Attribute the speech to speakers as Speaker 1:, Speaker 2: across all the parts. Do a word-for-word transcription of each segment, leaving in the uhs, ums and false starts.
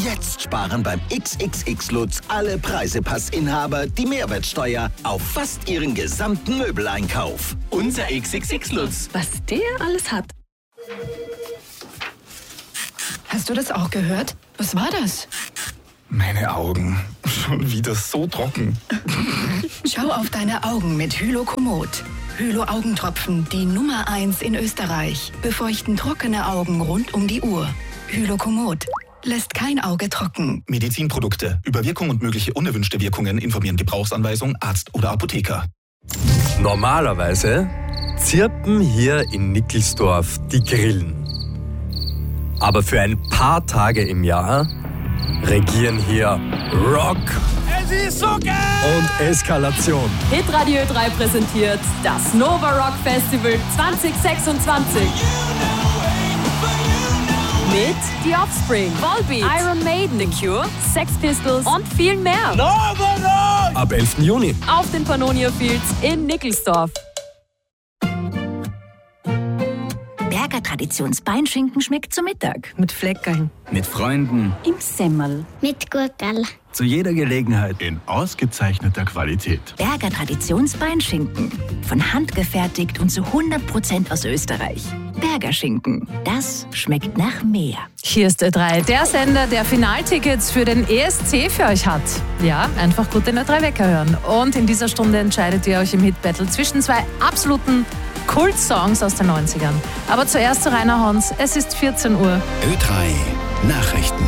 Speaker 1: Jetzt sparen beim X X X Lutz alle Preisepassinhaber die Mehrwertsteuer auf fast ihren gesamten Möbeleinkauf.
Speaker 2: Unser X X X Lutz.
Speaker 3: Was der alles hat. Hast du das auch gehört? Was war das?
Speaker 4: Meine Augen. Schon wieder so trocken.
Speaker 3: Schau auf deine Augen mit Hylokomod. Hylo-Augentropfen, die Nummer eins in Österreich. Befeuchten trockene Augen rund um die Uhr. Hylokomod lässt kein Auge trocken.
Speaker 4: Medizinprodukte. Über Wirkung und mögliche unerwünschte Wirkungen informieren Gebrauchsanweisung, Arzt oder Apotheker.
Speaker 5: Normalerweise zirpen hier in Nickelsdorf die Grillen. Aber für ein paar Tage im Jahr regieren hier Rock
Speaker 2: Es ist so geil!
Speaker 5: und Eskalation.
Speaker 6: Hitradio Ö drei präsentiert das Nova Rock Festival zwanzig sechsundzwanzig. Mit The Offspring, Volbeat, Iron Maiden, The Cure, Sex Pistols und viel mehr.
Speaker 2: Nova Rock!
Speaker 5: Ab elften Juni.
Speaker 6: Auf den Pannonia Fields in Nickelsdorf.
Speaker 7: Berger Traditionsbeinschinken schmeckt zu Mittag.
Speaker 3: Mit Fleckerln.
Speaker 8: Mit Freunden.
Speaker 7: Im Semmel.
Speaker 9: Mit Gurkel.
Speaker 8: Zu jeder Gelegenheit.
Speaker 10: In ausgezeichneter Qualität.
Speaker 7: Berger Traditionsbeinschinken. Von Hand gefertigt und zu hundert Prozent aus Österreich. Berger Schinken. Das schmeckt nach mehr.
Speaker 11: Hier ist Ö drei, der Sender, der Finaltickets für den E S C für euch hat. Ja, einfach gut den Ö drei Wecker hören. Und in dieser Stunde entscheidet ihr euch im Hit-Battle zwischen zwei absoluten Kult-Songs aus den neunzigern. Aber zuerst zu Rainer Hons. Es ist vierzehn Uhr.
Speaker 1: Ö drei Nachrichten.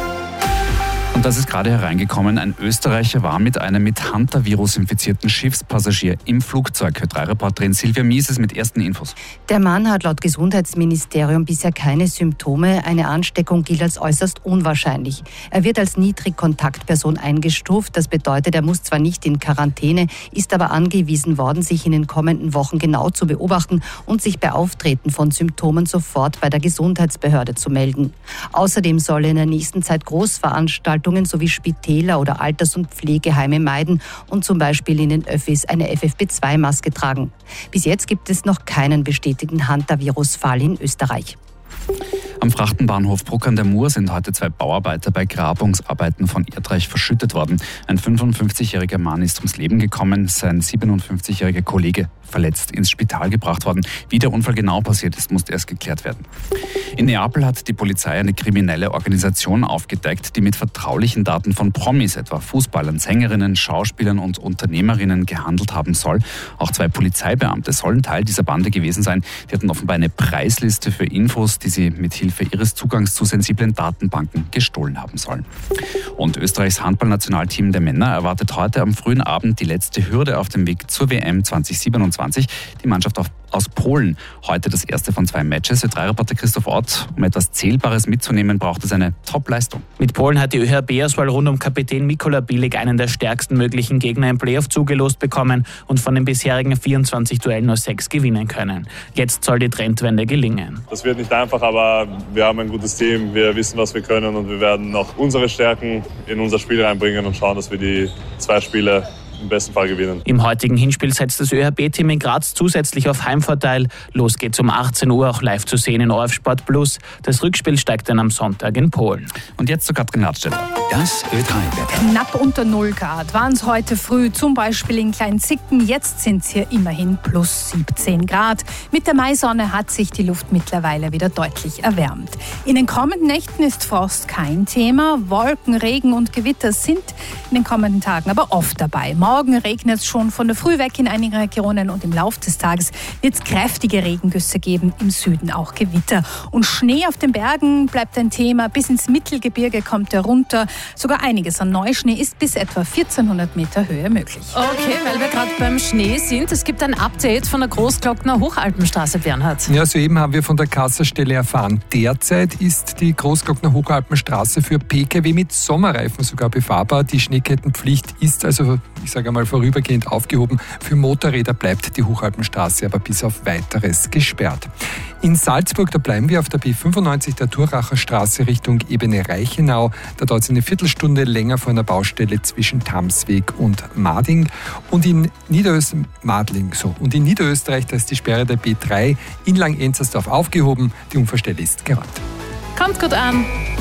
Speaker 12: Und das ist gerade hereingekommen. Ein Österreicher war mit einem mit Hantavirus infizierten Schiffspassagier im Flugzeug. Ö drei Reporterin Silvia Mieses mit ersten Infos.
Speaker 13: Der Mann hat laut Gesundheitsministerium bisher keine Symptome. Eine Ansteckung gilt als äußerst unwahrscheinlich. Er wird als Niedrigkontaktperson eingestuft. Das bedeutet, er muss zwar nicht in Quarantäne, ist aber angewiesen worden, sich in den kommenden Wochen genau zu beobachten und sich bei Auftreten von Symptomen sofort bei der Gesundheitsbehörde zu melden. Außerdem soll er in der nächsten Zeit Großveranstaltungen sowie Spitäler oder Alters- und Pflegeheime meiden und zum Beispiel in den Öffis eine F F P zwei Maske tragen. Bis jetzt gibt es noch keinen bestätigten Hantavirus-Fall in Österreich.
Speaker 12: Am Frachtenbahnhof Bruck an der Mur sind heute zwei Bauarbeiter bei Grabungsarbeiten von Erdreich verschüttet worden. Ein fünfundfünfzigjähriger Mann ist ums Leben gekommen, sein siebenundfünfzigjähriger Kollege verletzt ins Spital gebracht worden. Wie der Unfall genau passiert ist, musste erst geklärt werden. In Neapel hat die Polizei eine kriminelle Organisation aufgedeckt, die mit vertraulichen Daten von Promis, etwa Fußballern, Sängerinnen, Schauspielern und Unternehmerinnen gehandelt haben soll. Auch zwei Polizeibeamte sollen Teil dieser Bande gewesen sein. Die hatten offenbar eine Preisliste für Infos, die sie mit Hilfe ihres Zugangs zu sensiblen Datenbanken gestohlen haben sollen. Und Österreichs Handballnationalteam der Männer erwartet heute am frühen Abend die letzte Hürde auf dem Weg zur W M zwanzig siebenundzwanzig. Die Mannschaft aus Polen. Heute das erste von zwei Matches. Ö drei Reporter Christoph Ott. Um etwas Zählbares mitzunehmen, braucht es eine Top-Leistung.
Speaker 14: Mit Polen hat die Ö H B-Auswahl rund um Kapitän Mikola Bilik einen der stärksten möglichen Gegner im Playoff zugelost bekommen und von den bisherigen vierundzwanzig Duellen nur sechs gewinnen können. Jetzt soll die Trendwende gelingen.
Speaker 15: Das wird nicht einfach, aber wir haben ein gutes Team. Wir wissen, was wir können und wir werden noch unsere Stärken in unser Spiel reinbringen und schauen, dass wir die zwei Spiele im besten Fall gewinnen.
Speaker 14: Im heutigen Hinspiel setzt das Ö H B-Team in Graz zusätzlich auf Heimvorteil. Los geht's um achtzehn Uhr, auch live zu sehen in O R F Sport Plus. Das Rückspiel steigt dann am Sonntag in Polen.
Speaker 12: Und jetzt zu Katrin Ladstätter.
Speaker 1: Das Ö drei Wetter.
Speaker 16: Knapp unter null Grad waren es heute früh, zum Beispiel in Kleinzicken. Jetzt sind es hier immerhin plus siebzehn Grad. Mit der Maisonne hat sich die Luft mittlerweile wieder deutlich erwärmt. In den kommenden Nächten ist Frost kein Thema. Wolken, Regen und Gewitter sind in den kommenden Tagen aber oft dabei. Morgen regnet es schon von der Früh weg in einigen Regionen und im Laufe des Tages wird es kräftige Regengüsse geben, im Süden auch Gewitter. Und Schnee auf den Bergen bleibt ein Thema. Bis ins Mittelgebirge kommt er runter. Sogar einiges an Neuschnee ist bis etwa vierzehnhundert Meter Höhe möglich.
Speaker 11: Okay, weil wir gerade beim Schnee sind, es gibt ein Update von der Großglockner Hochalpenstraße, Bernhard.
Speaker 4: Ja, soeben haben wir von der Kasserstelle erfahren. Derzeit ist die Großglockner Hochalpenstraße für P K W mit Sommerreifen sogar befahrbar. Die Schneekettenpflicht ist also, ich sage mal, vorübergehend aufgehoben. Für Motorräder bleibt die Hochalpenstraße aber bis auf Weiteres gesperrt. In Salzburg, da bleiben wir auf der B fünfundneunzig der Thuracher Straße Richtung Ebene Reichenau. Da dauert es eine Viertelstunde länger vor einer Baustelle zwischen Tamsweg und Mading. Und in, Niederöst- Madling, so. und in Niederösterreich, da ist die Sperre der B drei in Lang-Enzersdorf aufgehoben. Die Unfallstelle ist geräumt.
Speaker 11: Kommt gut an.